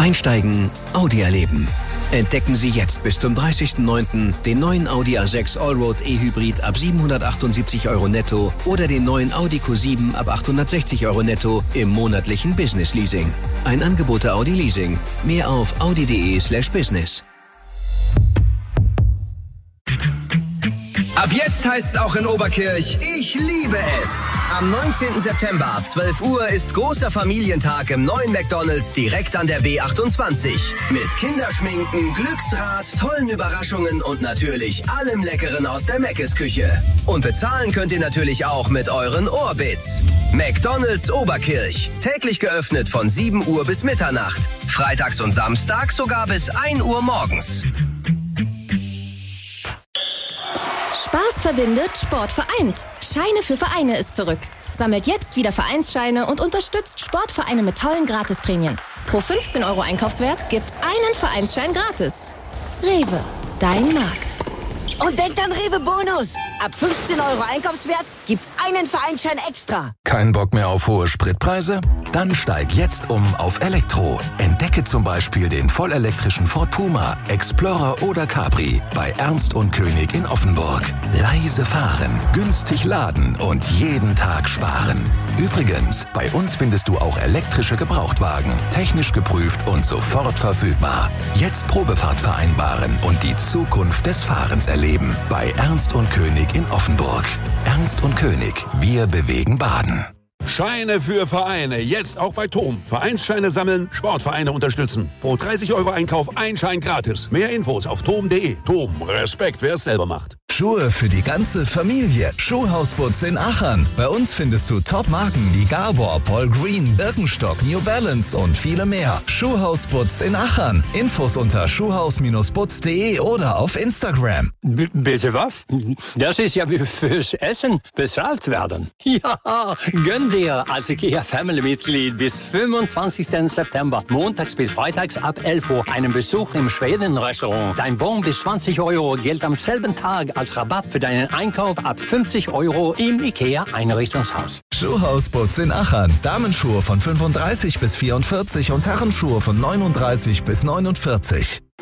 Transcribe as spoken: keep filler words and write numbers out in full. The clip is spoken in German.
Einsteigen, Audi erleben. Entdecken Sie jetzt bis zum dreißigsten neunten den neuen Audi A sechs Allroad E-Hybrid ab siebenhundertachtundsiebzig Euro netto oder den neuen Audi Q sieben ab achthundertsechzig Euro netto im monatlichen Business Leasing. Ein Angebot der Audi Leasing. Mehr auf audi.de slash business. Ab jetzt heißt's auch in Oberkirch, ich liebe es. Am neunzehnten September ab zwölf Uhr ist großer Familientag im neuen McDonald's direkt an der B achtundzwanzig. Mit Kinderschminken, Glücksrad, tollen Überraschungen und natürlich allem Leckeren aus der Mc's-Küche. Und bezahlen könnt ihr natürlich auch mit euren Orbits. McDonald's Oberkirch. Täglich geöffnet von sieben Uhr bis Mitternacht. Freitags und samstags sogar bis ein Uhr morgens. Spaß verbindet, Sport vereint. Scheine für Vereine ist zurück. Sammelt jetzt wieder Vereinsscheine und unterstützt Sportvereine mit tollen Gratisprämien. Pro fünfzehn Euro Einkaufswert gibt's einen Vereinsschein gratis. Rewe, dein Markt. Und denkt an Rewe Bonus. Ab fünfzehn Euro Einkaufswert gibt's einen Vereinsschein extra. Kein Bock mehr auf hohe Spritpreise? Dann steig jetzt um auf Elektro. Entdecke zum Beispiel den vollelektrischen Ford Puma, Explorer oder Capri bei Ernst und König in Offenburg. Leise fahren, günstig laden und jeden Tag sparen. Übrigens, bei uns findest du auch elektrische Gebrauchtwagen, technisch geprüft und sofort verfügbar. Jetzt Probefahrt vereinbaren und die Zukunft des Fahrens erleben bei Ernst und König in Offenburg. Ernst und König, wir bewegen Baden. Scheine für Vereine, jetzt auch bei T O M. Vereinsscheine sammeln, Sportvereine unterstützen. Pro dreißig Euro Einkauf ein Schein gratis. Mehr Infos auf tom punkt de. T O M, Respekt, wer es selber macht. Schuhe für die ganze Familie. Schuhhaus Butz in Achern. Bei uns findest du Top-Marken wie Gabor, Paul Green, Birkenstock, New Balance und viele mehr. Schuhhaus Butz in Achern. Infos unter schuhhaus Bindestrich butz punkt de oder auf Instagram. B- bitte was? Das ist ja wie fürs Essen bezahlt werden. Ja, gönn dir als IKEA Family-Mitglied bis fünfundzwanzigsten September, montags bis freitags ab elf Uhr, einen Besuch im Schweden-Restaurant. Dein Bon bis zwanzig Euro gilt am selben Tag als Rabatt für deinen Einkauf ab fünfzig Euro im IKEA Einrichtungshaus. Schuhhaus Butz in Achern. Damenschuhe von fünfunddreißig bis vierundvierzig und Herrenschuhe von neununddreißig bis neunundvierzig.